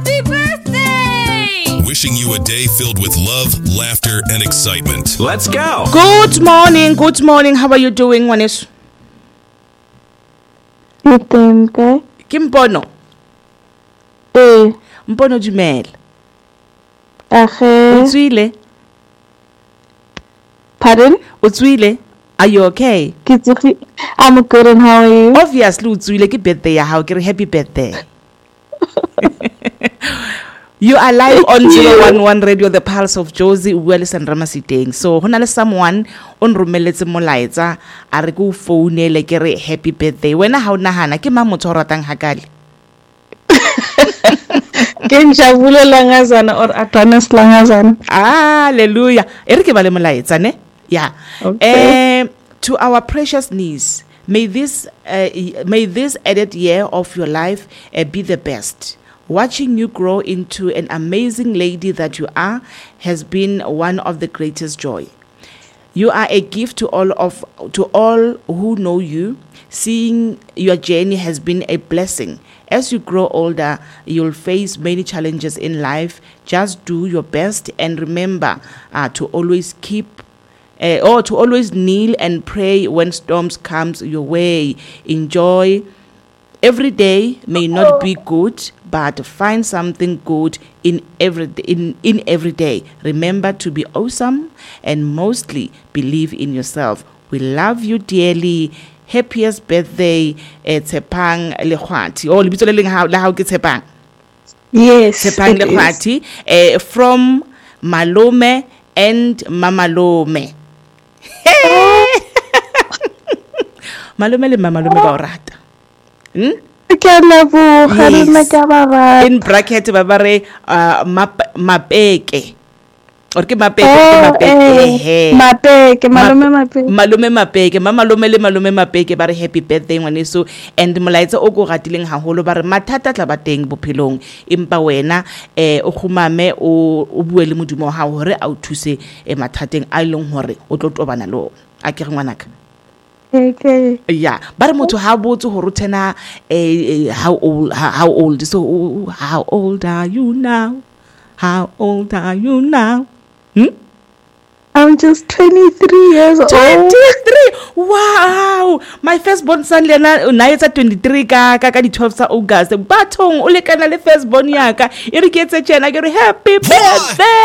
Happy birthday! Wishing you a day filled with love, laughter, and excitement. Let's go. Good morning. Good morning. How are you doing, Ngwaneso? Itempe. Ke Mpono. Mpono dumela. Age. Utswile? Pardon? Utswile? Are you okay? I'm good, and how are you? Obviously, utswile ke birthday ya hao. Ke happy birthday. You are live on 011 Radio, the Pulse of Jozi, Uwele and Ramasiteng. So, hona le someone on romeletse molaetsa a re go founele ke re happy birthday. Wena ha o nahana ke mang motho o ratang hakale? Ke njabule langazana or Atanas langazana. Hallelujah. Ere ke ba le molaetsa ne? Yeah. Okay. To our precious niece, may this added year of your life be the best. Watching you grow into an amazing lady that you are has been one of the greatest joy. You are a gift to all who know you. Seeing your journey has been a blessing. As you grow older, you'll face many challenges in life. Just do your best and remember to always kneel and pray when storms comes your way. Enjoy. Every day may not be good, but find something good in every day. Remember to be awesome and mostly believe in yourself. We love you dearly. Happiest birthday, Tshepang Lekhwati. Oh, lebitso le leng la hao ke Tshepang. Yes. Tshepang Lekhwati from Malome and Mamalome. Malome le Mamalome ba o rata. In bracket babare mapeke or ke mapeke malume mapeke mamalome le malume mapeke ba re happy birthday ngwaneso and molaetsa o go gatileng haholo ba re mathata tla ba teng bophelong empa wena o khumame o bue le modimo wa hao hore a o thuse mathateng a ileng hore o tlo tobana lo a ke ngwanaka. Okay. Yeah, but motho ha botse ho rutena how old so how old are you now? How old are you now? I'm just 23 years old. 23. Wow. My firstborn son Lena na etsa 23 ka di 12 August. Bathong o lekana le firstborn ya ka. E re ke etse tjena ke re happy birthday.